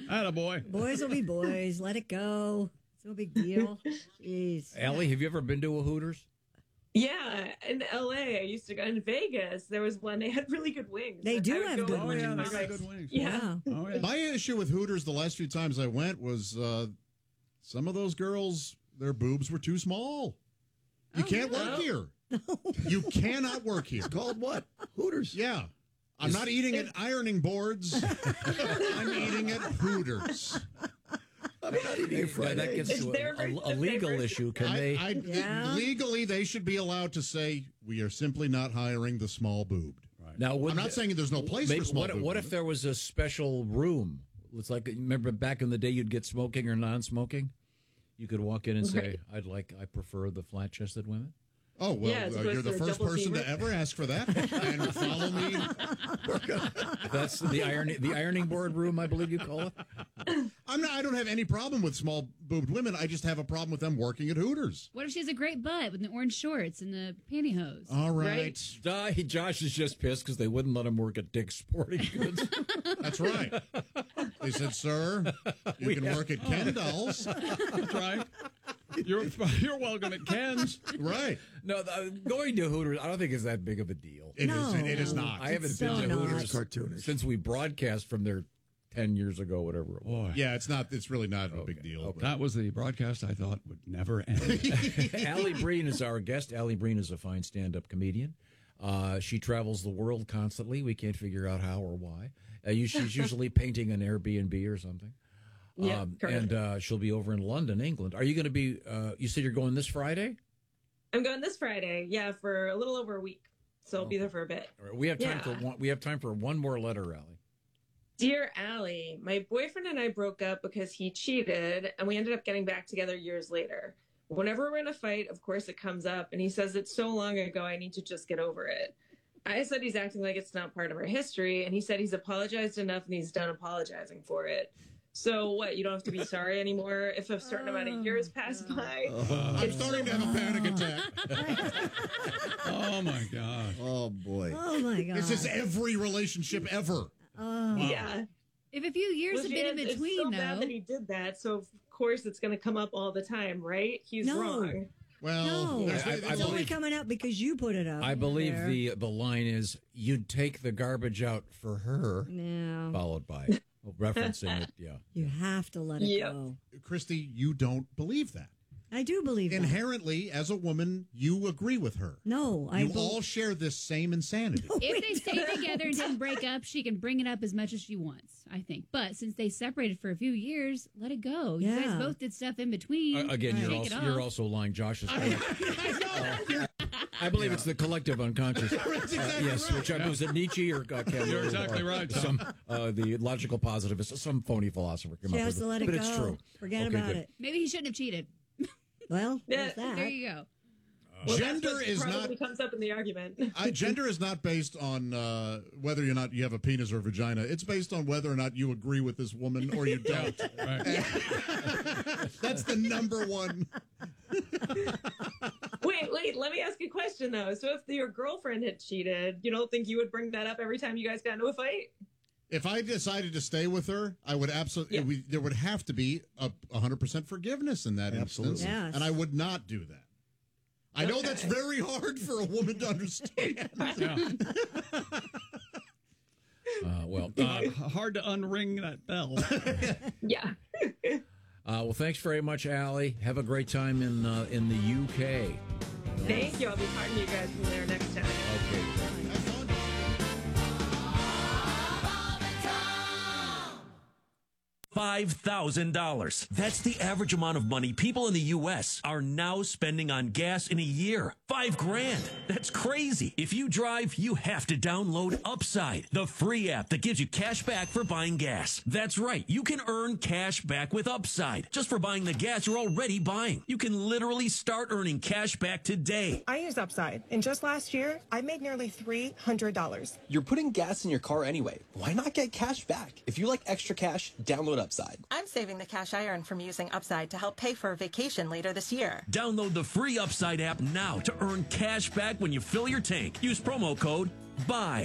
Attaboy. Boys will be boys. Let it go. It's no big deal. Jeez. Allie, have you ever been to a Hooters? Yeah, in LA, I used to go in Vegas. There was one, they had really good wings. They do have good Oh, wings. yeah, they got good wings. Yeah. Oh, yeah. My issue with Hooters the last few times I went was some of those girls, their boobs were too small. You can't work here. You cannot work here. It's called what? Hooters. Yeah. I'm not eating at ironing boards. I'm eating at Hooters. I'm not eating fried That eggs. gets to a legal issue. Can they? Legally, they should be allowed to say, we are simply not hiring the small boobed. Right. Now, I'm not saying there's no place for small boobed. What if there was a special room? It's like, remember back in the day you'd get smoking or non-smoking? You could walk in and say, I prefer the flat-chested women. Oh, well, Yeah, you're the first person to ever ask for that. And follow me. That's the ironing board room, I believe you call it. I don't have any problem with small boobed women. I just have a problem with them working at Hooters. What if she has a great butt with the orange shorts and the pantyhose? All right. Josh is just pissed because they wouldn't let him work at Dick's Sporting Goods. That's right. They said, sir, you can work at Ken Dolls. That's right. You're welcome at Ken's. Right. No, going to Hooters, I don't think it's that big of a deal. It is not. I haven't so been to not. Hooters Cartoonish. since we broadcast from there 10 years ago, whatever it was. Boy, Yeah, it's not. It's really not a big deal. Okay. that was the broadcast I thought would never end. Allie Breen is our guest. Allie Breen is a fine stand-up comedian. She travels the world constantly. We can't figure out how or why. She's usually painting an Airbnb or something. Yeah, and she'll be over in London, England. Are you going to be, you said you're going this Friday? I'm going this Friday, for a little over a week. So I'll be there for a bit. All right, we have time for one more letter, Allie. Dear Allie, my boyfriend and I broke up because he cheated, and we ended up getting back together years later. Whenever we're in a fight, of course, it comes up, and he says it's so long ago, I need to just get over it. I said he's acting like it's not part of our history, and he said he's apologized enough and he's done apologizing for it. So what, you don't have to be sorry anymore if a certain amount of years pass by? I'm starting to have a panic attack. Oh, my God. Oh, boy. Oh, my God. This is every relationship ever. Yeah. If a few years have been in between, it's so though. bad that he did that, so of course it's going to come up all the time, right? He's No. wrong. Well, No, there's- it's only coming up because you put it up. I believe there. the line is, you'd take the garbage out for her, No, followed by, referencing it, yeah. you have to let it Yep. go. Christy, you don't believe that. I do believe that. Inherently, as a woman, you agree with her. No, You all share this same insanity. If they stay together and didn't break up, she can bring it up as much as she wants, I think. But since they separated for a few years, let it go. You Yeah. guys both did stuff in between. Again, Shake it you're off. also lying. Josh is correct. I believe it's the collective unconscious. Yes, which was it Nietzsche or Camus? You're exactly right, Some the logical positivist, some phony philosopher came She up has with to let it but go. it's true. Forget Okay, about good. it. Maybe he shouldn't have cheated. Well, Yeah, there's that. There you go. Well, Gender that's what is probably not- comes up in the argument. Gender is not based on whether or not you have a penis or vagina. It's based on whether or not you agree with this woman or you don't. Right. That's the number one. Wait, let me ask you a question, though. So if your girlfriend had cheated, you don't think you would bring that up every time you guys got into a fight? If I decided to stay with her, I would absolutely. There would have to be 100% forgiveness in that instance, Yes. and I would not do that. I know that's very hard for a woman to understand. Hard to unring that bell. Yeah. Well, thanks very much, Allie. Have a great time in the UK. Thank you. I'll be talking to you guys from there next time. Okay. Have fun. $5,000. That's the average amount of money people in the U.S. are now spending on gas in a year. $5,000. That's crazy. If you drive, you have to download Upside, the free app that gives you cash back for buying gas. That's right. You can earn cash back with Upside just for buying the gas you're already buying. You can literally start earning cash back today. I use Upside, and just last year, I made nearly $300. You're putting gas in your car anyway. Why not get cash back? If you like extra cash, download Upside. I'm saving the cash I earn from using Upside to help pay for a vacation later this year. Download the free Upside app now to earn cash back when you fill your tank. Use promo code BUY.